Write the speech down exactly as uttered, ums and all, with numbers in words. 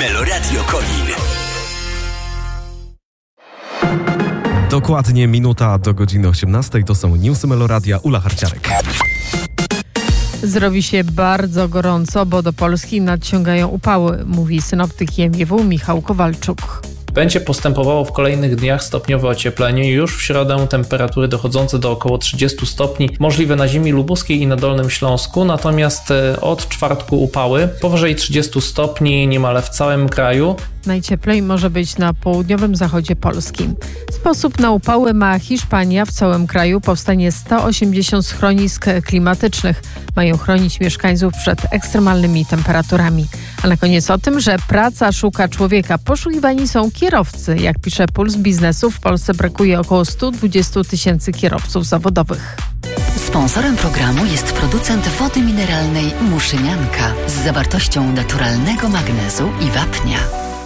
Meloradio Konin. Dokładnie minuta do godziny osiemnastej. To są newsy Meloradia. Ula Harciarek. Zrobi się bardzo gorąco, bo do Polski nadciągają upały, mówi synoptyk I M G W Michał Kowalczuk. Będzie postępowało w kolejnych dniach stopniowe ocieplenie. Już w środę temperatury dochodzące do około trzydziestu stopni możliwe na ziemi lubuskiej i na Dolnym Śląsku, natomiast od czwartku upały powyżej trzydziestu stopni niemal w całym kraju. Najcieplej może być na południowym zachodzie Polski. Sposób na upały ma Hiszpania. W całym kraju powstanie sto osiemdziesiąt schronisk klimatycznych. Mają chronić mieszkańców przed ekstremalnymi temperaturami. A na koniec o tym, że praca szuka człowieka. Poszukiwani są kierowcy. Jak pisze Puls Biznesu, w Polsce brakuje około stu dwudziestu tysięcy kierowców zawodowych. Sponsorem programu jest producent wody mineralnej Muszynianka z zawartością naturalnego magnezu i wapnia.